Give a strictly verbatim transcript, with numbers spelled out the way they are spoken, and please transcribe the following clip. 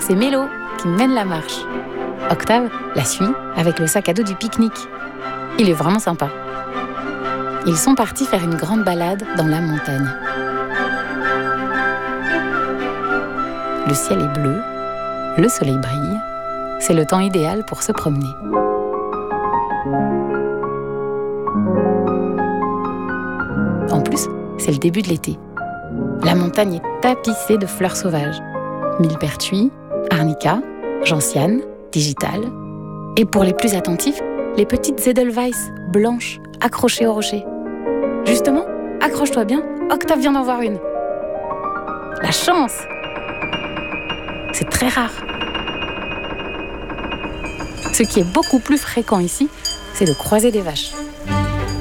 c'est Mélo qui mène la marche. Octave la suit avec le sac à dos du pique-nique. Il est vraiment sympa. Ils sont partis faire une grande balade dans la montagne. Le ciel est bleu, le soleil brille. C'est le temps idéal pour se promener. En plus, c'est le début de l'été. La montagne est tapissée de fleurs sauvages. Millepertuis, arnica, gentiane, digitale. Et pour les plus attentifs, les petites Edelweiss blanches accrochées au rocher. Justement, accroche-toi bien, Octave vient d'en voir une. La chance! C'est très rare. Ce qui est beaucoup plus fréquent ici, c'est de croiser des vaches.